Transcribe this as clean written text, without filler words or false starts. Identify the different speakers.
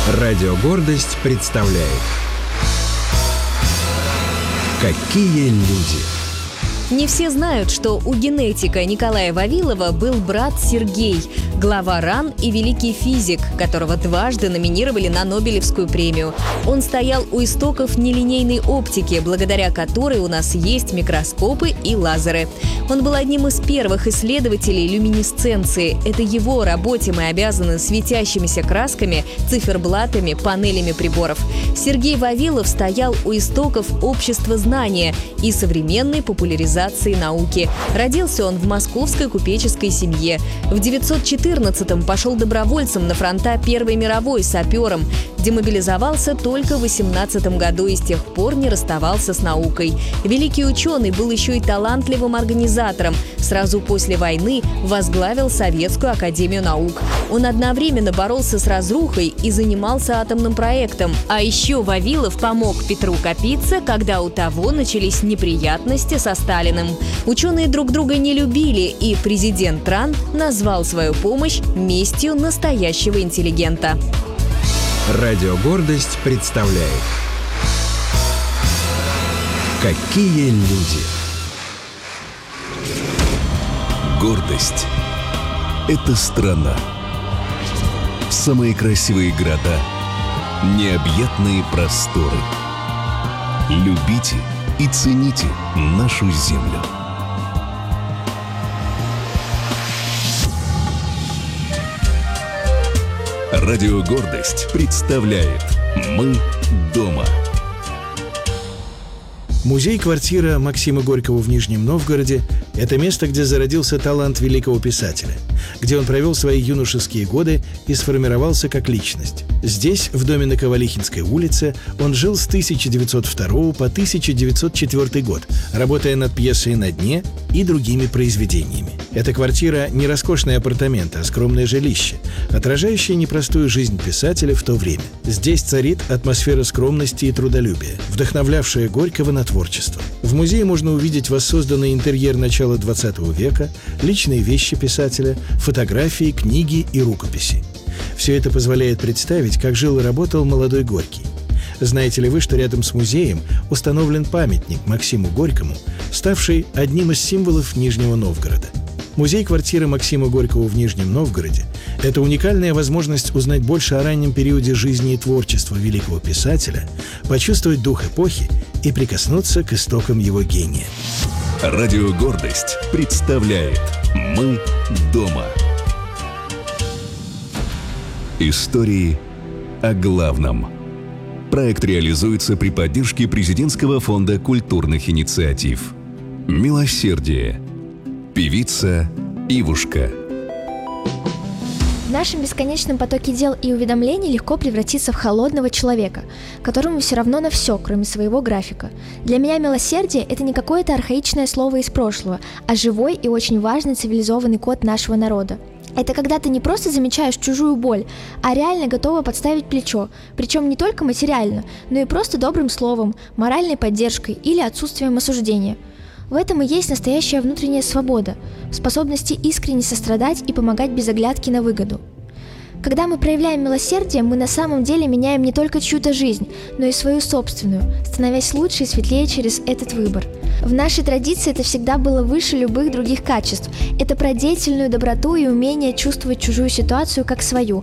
Speaker 1: Радио «Гордость» представляет «Какие люди».
Speaker 2: Не все знают, что у генетика Николая Вавилова был брат Сергей, глава РАН и великий физик, которого дважды номинировали на Нобелевскую премию. Он стоял у истоков нелинейной оптики, благодаря которой у нас есть микроскопы и лазеры. Он был одним из первых исследователей люминесценции. Это его работе мы обязаны светящимися красками, циферблатами, панелями приборов. Сергей Вавилов стоял у истоков общества знания и современной популяризации науки. Родился он в московской купеческой семье. В 914-м пошел добровольцем на фронта Первой мировой, сапером. Демобилизовался только в 18 году и с тех пор не расставался с наукой. Великий ученый был еще и талантливым организатором. Сразу после войны возглавил Советскую академию наук. Он одновременно боролся с разрухой и занимался атомным проектом. А еще Вавилов помог Петру Капице, когда у того начались неприятности со Сталиным. Ученые друг друга не любили, и президент РАН назвал свою помощь местью настоящего интеллигента.
Speaker 1: Радио «Гордость» представляет «Какие люди».
Speaker 3: Гордость – это страна. Самые красивые города, необъятные просторы. Любите и цените нашу землю. Радио «Гордость» представляет «Мы дома».
Speaker 4: Музей-квартира Максима Горького в Нижнем Новгороде – это место, где зародился талант великого писателя, где он провел свои юношеские годы и сформировался как личность. Здесь, в доме на Ковалихинской улице, он жил с 1902 по 1904 год, работая над пьесой «На дне» и другими произведениями. Эта квартира не роскошные апартаменты, а скромное жилище, отражающее непростую жизнь писателя в то время. Здесь царит атмосфера скромности и трудолюбия, вдохновлявшая Горького на творчество. В музее можно увидеть воссозданный интерьер начала XX века, личные вещи писателя, фотографии, книги и рукописи. Все это позволяет представить, как жил и работал молодой Горький. Знаете ли вы, что рядом с музеем установлен памятник Максиму Горькому, ставший одним из символов Нижнего Новгорода? Музей-квартира Максима Горького в Нижнем Новгороде – это уникальная возможность узнать больше о раннем периоде жизни и творчества великого писателя, почувствовать дух эпохи и прикоснуться к истокам его гения.
Speaker 3: Радио «Гордость» представляет «Мы дома». Истории о главном. Проект реализуется при поддержке Президентского фонда культурных инициатив. «Милосердие». Певица Ивушка.
Speaker 5: В нашем бесконечном потоке дел и уведомлений легко превратиться в холодного человека, которому все равно на все, кроме своего графика. Для меня милосердие – это не какое-то архаичное слово из прошлого, а живой и очень важный цивилизованный код нашего народа. Это когда ты не просто замечаешь чужую боль, а реально готова подставить плечо, причем не только материально, но и просто добрым словом, моральной поддержкой или отсутствием осуждения. В этом и есть настоящая внутренняя свобода, в способности искренне сострадать и помогать без оглядки на выгоду. Когда мы проявляем милосердие, мы на самом деле меняем не только чью-то жизнь, но и свою собственную, становясь лучше и светлее через этот выбор. В нашей традиции это всегда было выше любых других качеств. Это про деятельную доброту и умение чувствовать чужую ситуацию как свою,